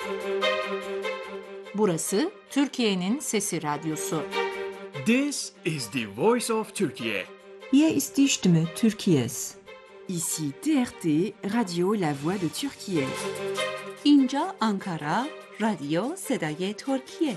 Burası Türkiye'nin Sesi Radyosu. This is the voice of Turkey. Hier ist die Stimme Türkiye's. Ici TRT, Radio La Voix de Türkiye. اینجا آنکارا، رادیو صدای ترکیه.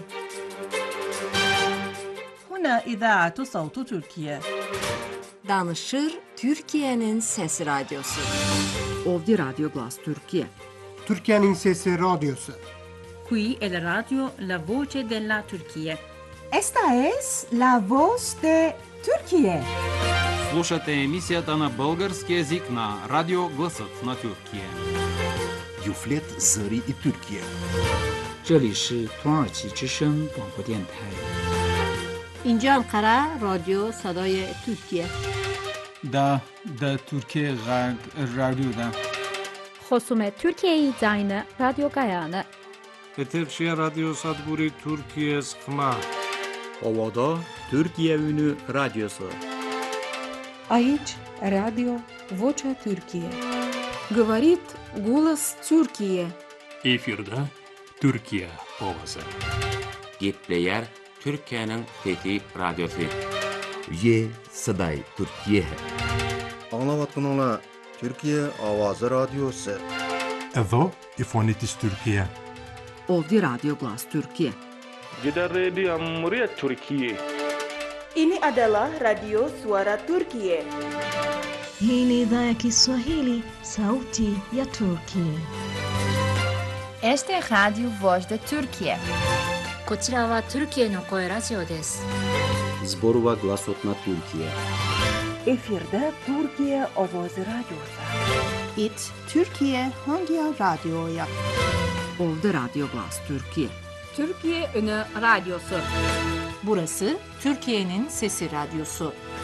هنا إذاعة صوت تركيا. Danışır Türkiye'nin Sesi Radyosu. Ovdi Radio Glas Türkiye. Türkiye'nin Sesi Radyosu. Qui è la radio La Voce della Turchia. Esta es la voz de Türkiye. Слушате емисията на български език на Радио Гласът на Türkiye. Юфлет Зари и Türkiye. 这里是土耳其之声广播电台。 اینجا انقره رادیو صدای ترکیه. دا ترکیه غرب رادیو دا. خصوم ترکیه زاین رادیو گایانه. Eterşehir Radyo Sadburi Türkiye Sıkma. Ovada Türkiye Ünü Radyosu. Aici Radio Vocea Türkiye. Говорит голос Türkiye. Efirde Türkiye ovası. Gepleyer Türkiye'nin Fethi Radyosu. Ye Saday Türkiye. Anlavatkanlar Türkiye Avazı Radyosu. Evo İfonitis Türkiye. Ovdi Radio Glas Türkiye. Jeddah Radio Muryat Türkiye. Ini adalah Radio Suara Turkiye. Hii ni idhaa ya Kiswahili, Sauti ya Turkiye. Este es Radio Voz de Turkiye. こちらはトルキエの声ラジオです。 Zborova Glasot na Türkiye. Efirde Türkiye Ovoz Radyosu. It Türkiye Hangi Radyo'ya? Ovdi Radio Glas Türkiye. Türkiye Ünü Radyosu. Burası Türkiye'nin Sesi Radyosu.